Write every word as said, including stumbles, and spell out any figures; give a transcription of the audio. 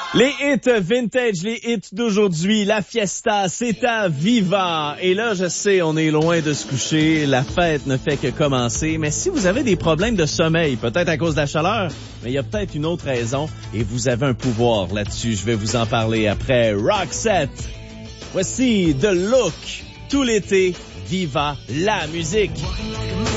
Les hits vintage, les hits d'aujourd'hui, la fiesta, c'est à Viva. Et là, je sais, on est loin de se coucher, la fête ne fait que commencer. Mais si vous avez des problèmes de sommeil, peut-être à cause de la chaleur, mais il y a peut-être une autre raison et vous avez un pouvoir là-dessus. Je vais vous en parler après Roxette. Voici The Look, tout l'été, Viva la musique.